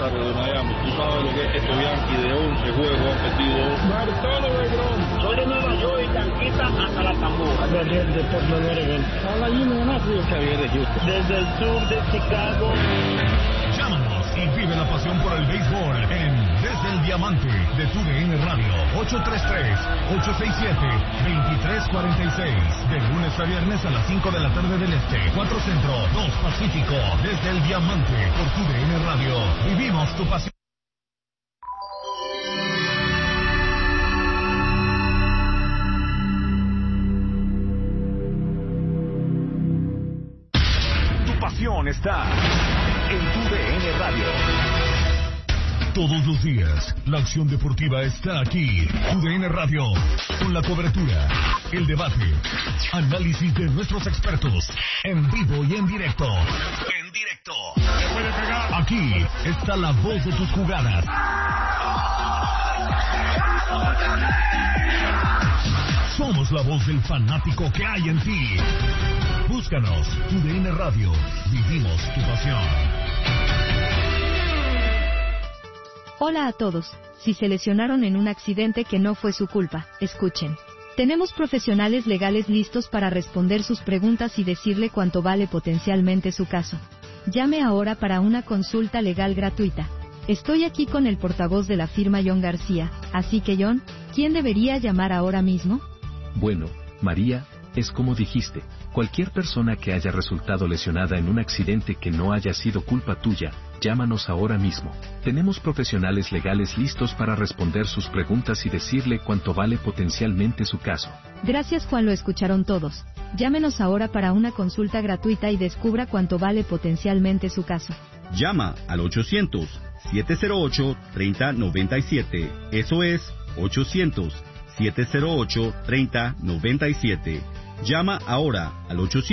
Claro, de Miami. Tú sabes lo que es este Yankee de 11 juegos han perdido. Bartolo Legrón. Soy de Nueva York y Tanquita hasta la tambora. De Portland, Oregon. Habla Jimmy Matthews. Javier de Houston. Desde el sur de Chicago. Llámanos y vive la pasión por el béisbol en Desde el Diamante de TUDN Radio. 833-867-2346. De lunes a viernes a las 5 de la tarde del Este, 4 Centro, 2 Pacífico. Desde el Diamante por TUDN Radio. Vivimos tu pasión. Tu pasión está en TUDN Radio. Todos los días, la acción deportiva está aquí. TUDN Radio, con la cobertura, el debate, análisis de nuestros expertos, en vivo y en directo. En directo. Aquí está la voz de tus jugadas. Somos la voz del fanático que hay en ti. Búscanos, TUDN Radio. Vivimos tu pasión. Hola a todos. Si se lesionaron en un accidente que no fue su culpa, escuchen. Tenemos profesionales legales listos para responder sus preguntas y decirle cuánto vale potencialmente su caso. Llame ahora para una consulta legal gratuita. Estoy aquí con el portavoz de la firma John García, así que John, ¿quién debería llamar ahora mismo? Bueno, María, es como dijiste, cualquier persona que haya resultado lesionada en un accidente que no haya sido culpa tuya, llámanos ahora mismo. Tenemos profesionales legales listos para responder sus preguntas y decirle cuánto vale potencialmente su caso. Gracias Juan, lo escucharon todos. Llámenos ahora para una consulta gratuita y descubra cuánto vale potencialmente su caso. Llama al 800-708-3097. Eso es 800-708-3097. Llama ahora al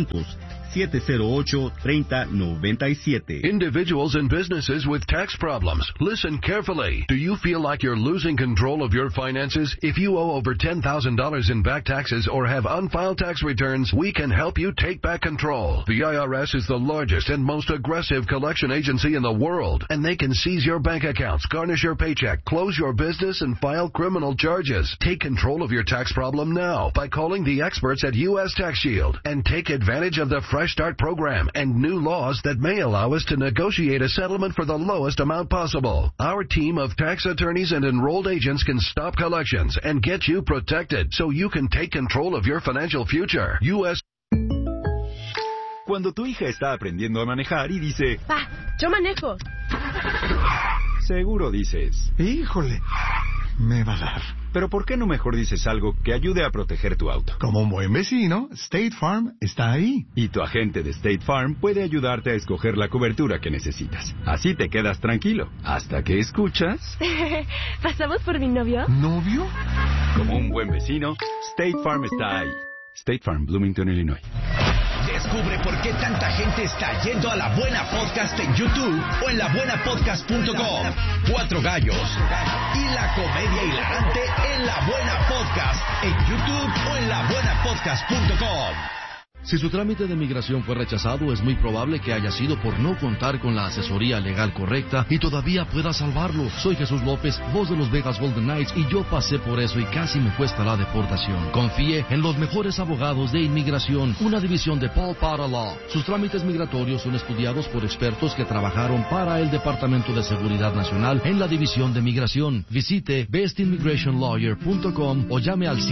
800-708-3097. Individuals and businesses with tax problems, listen carefully. Do you feel like you're losing control of your finances? If you owe over $10,000 in back taxes or have unfiled tax returns, we can help you take back control. The IRS is the largest and most aggressive collection agency in the world, and they can seize your bank accounts, garnish your paycheck, close your business, and file criminal charges. Take control of your tax problem now by calling the experts at U.S. Tax Shield and take advantage of the Fresh Start program and new laws that may allow us to negotiate a settlement for the lowest amount possible. Our team of tax attorneys and enrolled agents can stop collections and get you protected so you can take control of your financial future. U.S. Cuando tu hija está aprendiendo a manejar y dice, ¡Pa, yo manejo! Seguro dices, híjole, me va a dar. Pero ¿por qué no mejor dices algo que ayude a proteger tu auto? Como un buen vecino, State Farm está ahí. Y tu agente de State Farm puede ayudarte a escoger la cobertura que necesitas. Así te quedas tranquilo, hasta que escuchas... ¿Pasamos por mi novio? ¿Novio? Como un buen vecino, State Farm está ahí. State Farm, Bloomington, Illinois. Descubre por qué tanta gente está yendo a La Buena Podcast en YouTube o en labuenapodcast.com. 4 gallos y la comedia hilarante en La Buena Podcast en YouTube o en labuenapodcast.com. Si su trámite de migración fue rechazado, es muy probable que haya sido por no contar con la asesoría legal correcta y todavía pueda salvarlo. Soy Jesús López, voz de los Vegas Golden Knights, y yo pasé por eso y casi me cuesta la deportación. Confíe en los mejores abogados de inmigración, una división de Paul Potter Law. Sus trámites migratorios son estudiados por expertos que trabajaron para el Departamento de Seguridad Nacional en la División de Migración. Visite bestimmigrationlawyer.com o llame al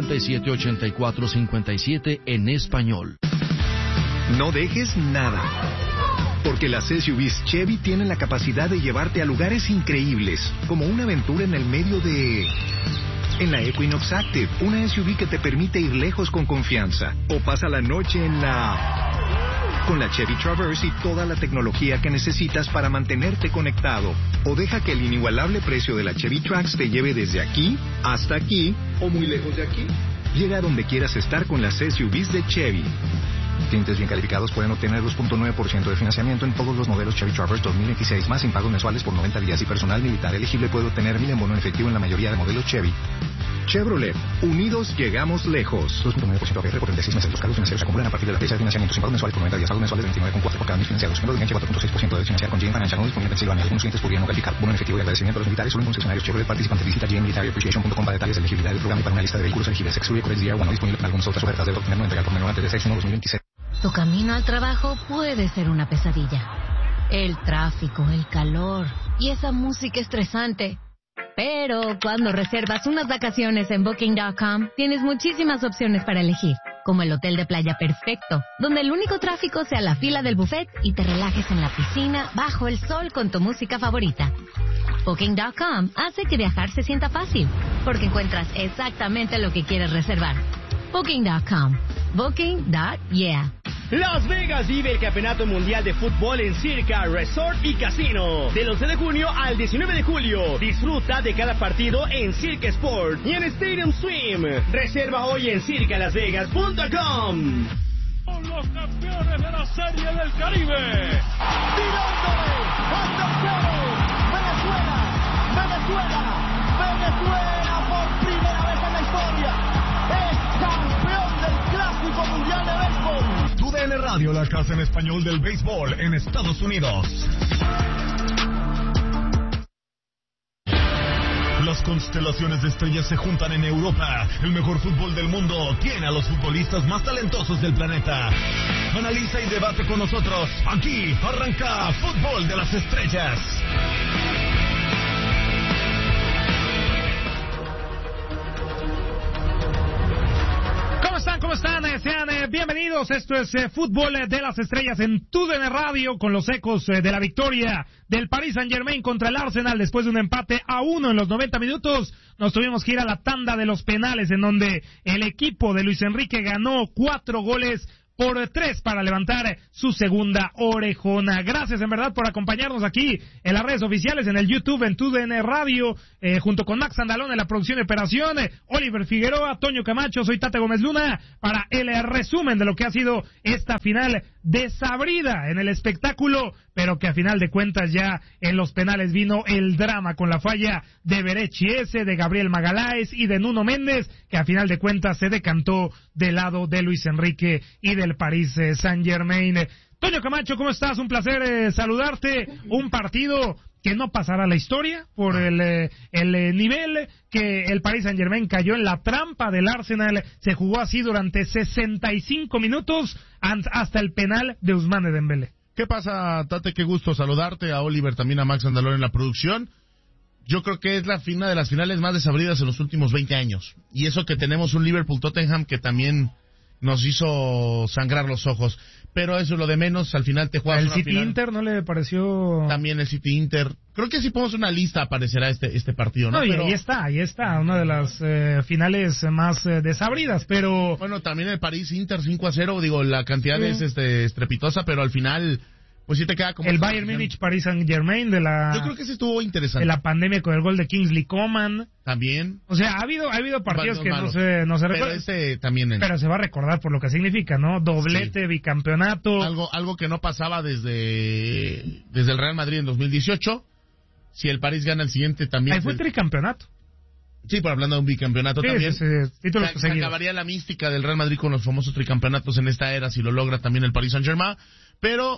747-8457 en español. No dejes nada, porque las SUVs Chevy tienen la capacidad de llevarte a lugares increíbles, como una aventura en el medio de... En la Equinox Active, una SUV que te permite ir lejos con confianza. O pasa la noche en la... Con la Chevy Traverse y toda la tecnología que necesitas para mantenerte conectado. O deja que el inigualable precio de la Chevy Trax te lleve desde aquí hasta aquí o muy lejos de aquí. Llega a donde quieras estar con las SUVs de Chevy. Clientes bien calificados pueden obtener 2.9% de financiamiento en todos los modelos Chevy Traverse 2016, más sin pagos mensuales por 90 días, y personal militar elegible puede obtener 1,000 en bono en efectivo en la mayoría de modelos Chevy. Chevrolet, unidos llegamos lejos. 2.9% APR por 36 meses. Los cargos financieros se acumulan a partir de la fecha de financiamiento. Sin pagos mensuales por 90 días. Pagos mensuales de 29,4 por cada mes financiado. Segundo de enganche 4.6% de financiar con GM Financial. No disponible en Pensilvania. Algunos clientes podrían no calificar. Bono en efectivo y agradecimiento a los militares. Solo en concesionarios Chevrolet participantes. Visita gmmilitaryappreciation.com para detalles de elegibilidad del programa y para una lista de vehículos elegibles. Excluye Codex DR1. No disponible en algunas otras ofertas. Debe obtenerlo entregar por menor antes del 6/1/2026. Tu camino al trabajo puede ser una pesadilla. El tráfico, el calor y esa música estresante. Pero cuando reservas unas vacaciones en Booking.com, tienes muchísimas opciones para elegir, como el hotel de playa perfecto, donde el único tráfico sea la fila del buffet y te relajes en la piscina bajo el sol con tu música favorita. Booking.com hace que viajar se sienta fácil, porque encuentras exactamente lo que quieres reservar. Booking.com. Booking.yeah. Las Vegas vive el Campeonato Mundial de Fútbol en Circa, Resort y Casino. Del 11 de junio al 19 de julio. Disfruta de cada partido en Circa Sport y en Stadium Swim. Reserva hoy en circalasvegas.com. Son los campeones de la Serie del Caribe. Tirándole hasta cero. Venezuela por primera vez en la historia. Es campeón del Clásico Mundial de Béisbol. TUDN Radio, la casa en español del béisbol en Estados Unidos. Las constelaciones de estrellas se juntan en Europa. El mejor fútbol del mundo tiene a los futbolistas más talentosos del planeta. Analiza y debate con nosotros. Aquí arranca Fútbol de las Estrellas. ¿Cómo están? Sean bienvenidos. Esto es Fútbol de las Estrellas en TUDN Radio con los ecos de la victoria del Paris Saint-Germain contra el Arsenal después de un empate a 1 en los 90 minutos. Nos tuvimos que ir a la tanda de los penales en donde el equipo de Luis Enrique ganó 4-3 para levantar su segunda orejona. Gracias en verdad por acompañarnos aquí en las redes oficiales, en el YouTube, en TUDN Radio, junto con Max Andalón en la producción y operación, Oliver Figueroa, Toño Camacho, soy Tate Gómez Luna, para el resumen de lo que ha sido esta final desabrida en el espectáculo, pero que a final de cuentas ya en los penales vino el drama con la falla de Berechiese, de Gabriel Magaláes y de Nuno Méndez, que a final de cuentas se decantó del lado de Luis Enrique y del Paris Saint-Germain. Toño Camacho, ¿cómo estás? Un placer saludarte. Un partido que no pasará a la historia por el nivel que el Paris Saint-Germain cayó en la trampa del Arsenal. Se jugó así durante 65 minutos hasta el penal de Ousmane Dembélé. ¿Qué pasa, Tate? Qué gusto saludarte, a Oliver, también a Max Andalón en la producción. Yo creo que es una de las finales más desabridas en los últimos 20 años. Y eso que tenemos un Liverpool-Tottenham que también nos hizo sangrar los ojos. Pero eso es lo de menos, al final te juegas ¿El una City final. Inter no le pareció? También el City Inter. Creo que si ponemos una lista aparecerá este partido, ¿no? No, y pero ahí está, una de las finales más desabridas, pero... Bueno, también el París Inter 5-0, digo, la cantidad es estrepitosa, pero al final... Pues sí te queda como... El Bayern Múnich, Paris Saint-Germain de la... Yo creo que sí estuvo interesante. De la pandemia con el gol de Kingsley Coman. También. O sea, ha habido partidos que no se recuerdan. Pero también... Pero se va a recordar por lo que significa, ¿no? Doblete, bicampeonato. Algo que no pasaba desde el Real Madrid en 2018. Si el París gana el siguiente también... Ahí fue tricampeonato. Sí, pero hablando de un bicampeonato también. Se acabaría la mística del Real Madrid con los famosos tricampeonatos en esta era, si lo logra también el Paris Saint-Germain. Pero,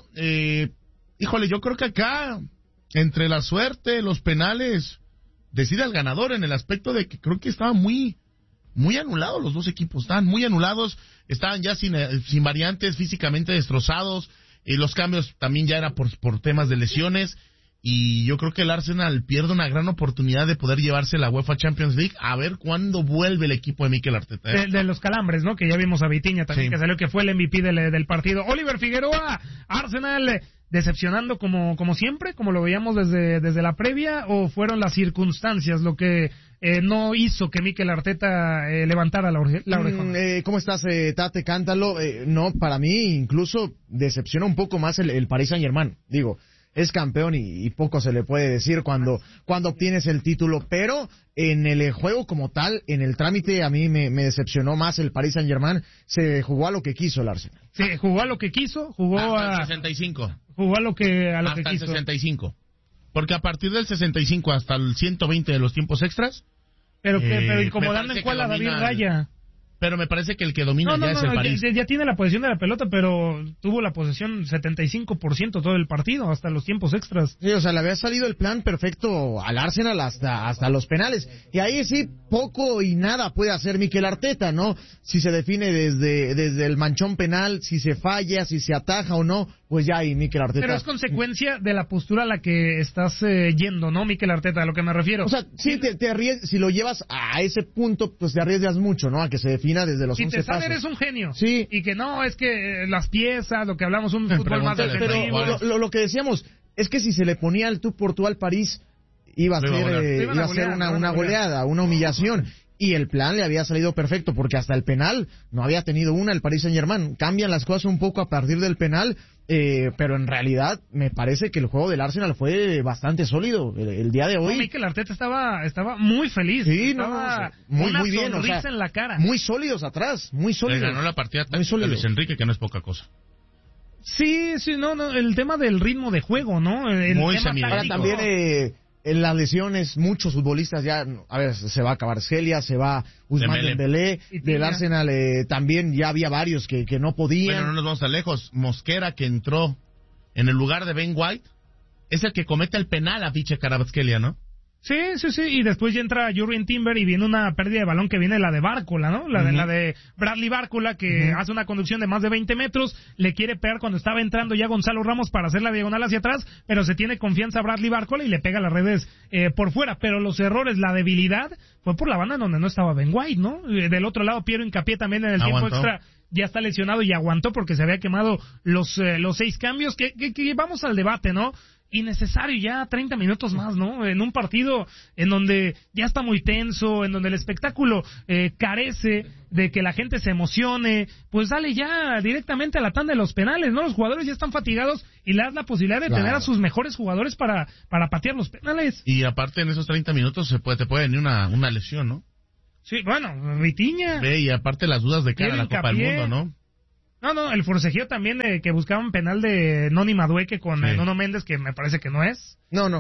híjole, yo creo que acá, entre la suerte, los penales, decide al ganador en el aspecto de que creo que estaban muy anulados los dos equipos. Estaban muy anulados, estaban ya sin variantes, físicamente destrozados. Los cambios también ya era por temas de lesiones. Y yo creo que el Arsenal pierde una gran oportunidad de poder llevarse la UEFA Champions League, a ver cuándo vuelve el equipo de Mikel Arteta. De los calambres, ¿no? Que ya vimos a Vitinha también, que salió que fue el MVP del partido. Oliver Figueroa, Arsenal decepcionando como siempre, como lo veíamos desde la previa, o fueron las circunstancias lo que no hizo que Mikel Arteta levantara la orejona. ¿Cómo estás, Tate? Cántalo. No, para mí incluso decepciona un poco más el Paris Saint-Germain. Digo, es campeón y poco se le puede decir cuando obtienes el título, pero en el juego como tal, en el trámite, a mí me decepcionó más el Paris Saint-Germain. Se jugó a lo que quiso el Arsenal. Sí, jugó a lo que quiso, hasta el 65. Jugó a lo que hasta quiso. El 65. Porque a partir del 65 hasta el 120 de los tiempos extras, Pero incomodando en cuál a David Raya. Pero me parece que el que domina es el París. Ya tiene la posesión de la pelota, pero tuvo la posesión 75% todo el partido, hasta los tiempos extras. Sí, o sea, le había salido el plan perfecto al Arsenal hasta los penales. Y ahí sí, poco y nada puede hacer Mikel Arteta, ¿no? Si se define desde el manchón penal, si se falla, si se ataja o no, pues ya ahí Mikel Arteta. Pero es consecuencia de la postura a la que estás yendo, ¿no, Mikel Arteta? A lo que me refiero. O sea, sí, te arriesgas, si lo llevas a ese punto, pues te arriesgas mucho, ¿no? A que se defina desde los 11 pasos. Si te sale, eres un genio. Sí. Y que no, es que las piezas, lo que hablamos, un fútbol más defensivo. Pero lo que decíamos, es que si se le ponía el tú por tú al París, iba a ser una goleada, una humillación. Y el plan le había salido perfecto, porque hasta el penal no había tenido una el Paris Saint-Germain. Cambian las cosas un poco a partir del penal, pero en realidad me parece que el juego del Arsenal fue bastante sólido el día de hoy. No, Mikel Arteta estaba muy feliz. Sí, muy bien, o sea, en la cara. Muy sólidos atrás, muy sólidos. Le ganó la partida a Luis Enrique, que no es poca cosa. Sí, el tema del ritmo de juego, ¿no? Muy semitáctico. Ahora también en las lesiones, muchos futbolistas ya, a ver, se va Kvaratskhelia, se va Ousmane Dembélé, del Arsenal también ya había varios que no podían. Bueno, no nos vamos tan lejos. Mosquera, que entró en el lugar de Ben White, es el que comete el penal a Viche Kvaratskhelia, ¿no? Sí, y después ya entra Jurrien Timber y viene una pérdida de balón que viene la de Bárcola, ¿no? La de Bradley Bárcola, que hace una conducción de más de 20 metros, le quiere pegar cuando estaba entrando ya Gonzalo Ramos para hacer la diagonal hacia atrás, pero se tiene confianza Bradley Bárcola y le pega las redes por fuera, pero los errores, la debilidad, fue por la banda donde no estaba Ben White, ¿no? Del otro lado, Piero Hincapié también en el tiempo extra ya está lesionado y aguantó porque se había quemado los 6 cambios, que vamos al debate, ¿no? Innecesario ya 30 minutos más, ¿no? En un partido en donde ya está muy tenso, en donde el espectáculo carece de que la gente se emocione, pues dale ya directamente a la tanda de los penales, ¿no? Los jugadores ya están fatigados y le das la posibilidad de tener a sus mejores jugadores para patear los penales. Y aparte en esos 30 minutos te puede venir una lesión, ¿no? Sí, bueno, Vitinha. Y aparte las dudas de cara a la Copa del Mundo, ¿no? No, el forcejeo también que buscaban penal de Noni Madueque con Nuno Méndez, que me parece que no es. No,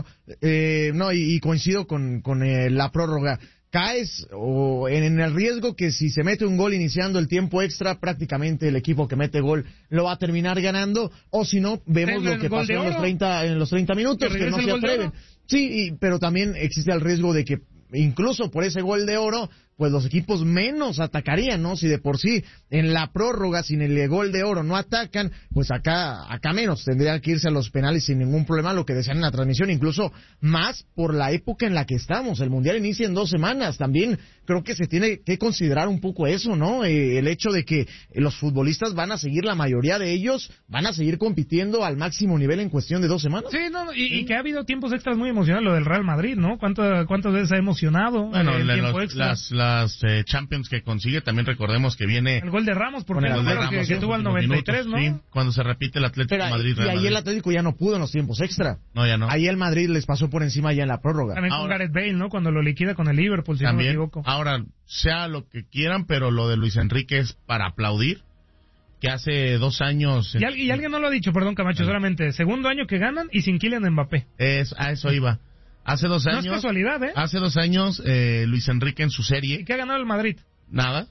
y coincido con la prórroga. Caes en el riesgo que si se mete un gol iniciando el tiempo extra, prácticamente el equipo que mete gol lo va a terminar ganando, o si no, vemos lo que pasó en los 30 minutos, que no se atreven. Sí, pero también existe el riesgo de que incluso por ese gol de oro, pues los equipos menos atacarían, ¿no? Si de por sí en la prórroga sin el gol de oro no atacan, pues acá menos tendrían que irse a los penales sin ningún problema, lo que decían en la transmisión, incluso más por la época en la que estamos. El Mundial inicia en 2 semanas, también creo que se tiene que considerar un poco eso, ¿no? El hecho de que los futbolistas van a seguir, la mayoría de ellos van a seguir compitiendo al máximo nivel en cuestión de 2 semanas. Sí, y que ha habido tiempos extras muy emocionantes, lo del Real Madrid, ¿no? ¿Cuántas veces ha emocionado el tiempo extra? Las Champions que consigue, también recordemos que viene el gol de Ramos, porque que tuvo al 93, minutos, ¿no? Sí, cuando se repite el Atlético de Madrid. Y ahí el Atlético ya no pudo en los tiempos extra. No, ya no. Ahí el Madrid les pasó por encima ya en la prórroga. También con Gareth Bale, ¿no? Cuando lo liquida con el Liverpool, si no me equivoco. Ahora, sea lo que quieran, pero lo de Luis Enrique es para aplaudir. Que hace 2 años... Y alguien no lo ha dicho, perdón, Camacho, solamente segundo año que ganan y sin Kylian Mbappé. A eso iba. Hace 2 años... No es casualidad, ¿eh? Hace 2 años, Luis Enrique en su serie... ¿Y qué ha ganado el Madrid? Nada.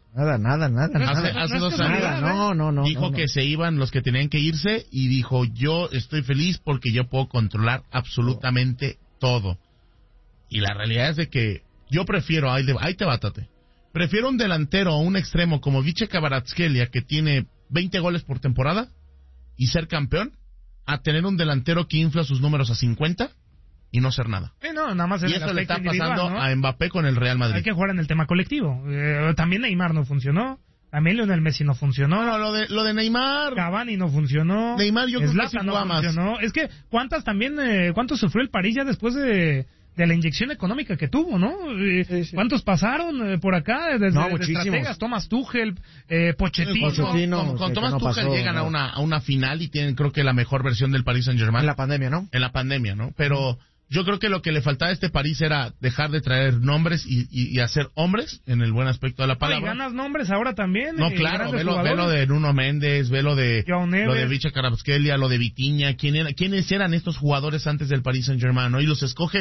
Hace 2 años no, dijo que se iban los que tenían que irse y dijo, yo estoy feliz porque yo puedo controlar absolutamente todo. Y la realidad es de que yo prefiero, ahí te bátate, prefiero un delantero o un extremo como Viche Kvaratskhelia, que tiene 20 goles por temporada y ser campeón, a tener un delantero que infla sus números a 50 y no ser nada. Nada más y eso le está pasando, ¿no?, a Mbappé con el Real Madrid. Hay que jugar en el tema colectivo. También Neymar no funcionó. También Lionel Messi no funcionó. No, lo de Neymar. Cavani no funcionó. Neymar yo creo que sí no funcionó. Es que ¿cuánto sufrió el París ya después de la inyección económica que tuvo, ¿no? Sí. ¿Cuántos pasaron por acá? Desde estrategas, Thomas Tuchel, Pochettino. Con Thomas Tuchel llegan a una final y tienen, creo que, la mejor versión del Paris Saint-Germain. En la pandemia, ¿no? Pero yo creo que lo que le faltaba a este París era dejar de traer nombres y hacer hombres, en el buen aspecto de la palabra. Y ganas nombres ahora también. No, claro, ve lo de Nuno Méndez, ve lo de Viche Kvaratskhelia, lo de Vitinha. ¿Quiénes eran estos jugadores antes del Paris Saint-Germain, ¿no? Y los escoge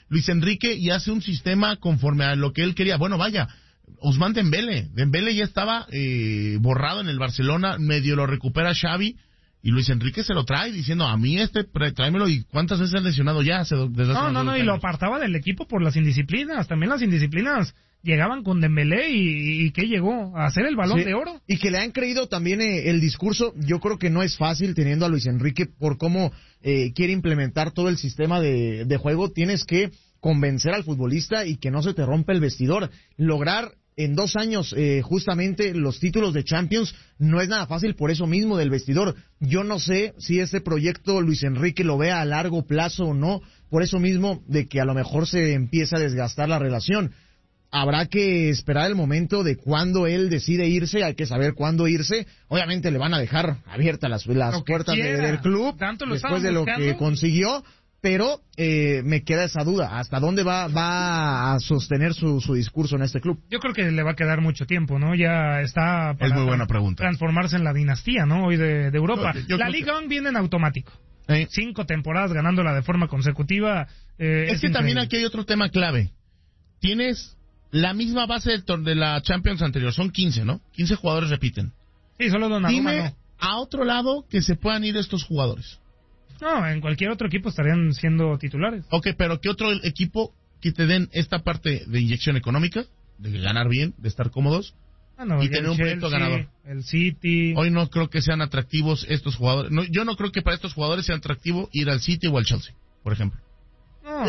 Luis Enrique y hace un sistema conforme a lo que él quería. Bueno, vaya, Ousmane Dembélé ya estaba borrado en el Barcelona, medio lo recupera Xavi, y Luis Enrique se lo trae diciendo, a mí tráemelo, y ¿cuántas veces ha lesionado ya? No, y lo apartaba del equipo por las indisciplinas. También las indisciplinas llegaban con Dembélé y que llegó a hacer el Balón de Oro. Y que le han creído también el discurso. Yo creo que no es fácil teniendo a Luis Enrique por cómo quiere implementar todo el sistema de juego. Tienes que convencer al futbolista y que no se te rompa el vestidor. Lograr en 2 años justamente los títulos de Champions no es nada fácil por eso mismo del vestidor. Yo no sé si este proyecto Luis Enrique lo vea a largo plazo o no, por eso mismo de que a lo mejor se empieza a desgastar la relación. Habrá que esperar el momento de cuando él decide irse, hay que saber cuándo irse. Obviamente le van a dejar abiertas las puertas del club después de lo que consiguió, pero me queda esa duda, ¿hasta dónde va a sostener su discurso en este club? Yo creo que le va a quedar mucho tiempo, ¿no? Ya está para es muy buena pregunta. Transformarse en la dinastía, ¿no? Hoy de Europa. La Liga 1 viene en automático. 5 temporadas ganándola de forma consecutiva. Es que también aquí hay otro tema clave. Tienes la misma base de la Champions anterior, son 15, ¿no? 15 jugadores repiten. Sí, solo Donnarumma Dime no. a otro lado que se puedan ir estos jugadores. No, en cualquier otro equipo estarían siendo titulares. Ok, pero ¿qué otro equipo que te den esta parte de inyección económica, de ganar bien, de estar cómodos, y tener un proyecto ganador? El City. Hoy no creo que sean atractivos estos jugadores. No, yo no creo que para estos jugadores sea atractivo ir al City o al Chelsea, por ejemplo. No,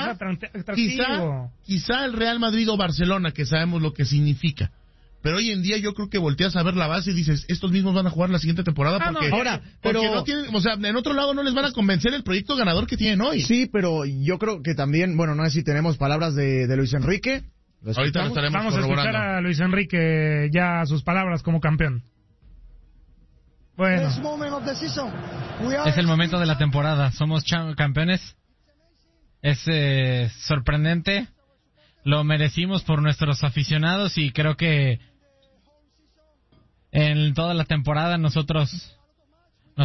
quizá el Real Madrid o Barcelona, que sabemos lo que significa. Pero hoy en día yo creo que volteas a ver la base y dices, estos mismos van a jugar la siguiente temporada porque no tienen, o sea, en otro lado no les van a convencer el proyecto ganador que tienen hoy. Sí, pero yo creo que también, bueno, no sé si tenemos palabras de Luis Enrique. Ahorita lo estaremos Vamos a escuchar a Luis Enrique ya sus palabras como campeón. Bueno. Es el momento de la temporada, somos campeones. Es sorprendente, lo merecimos por nuestros aficionados y creo que en toda la temporada nosotros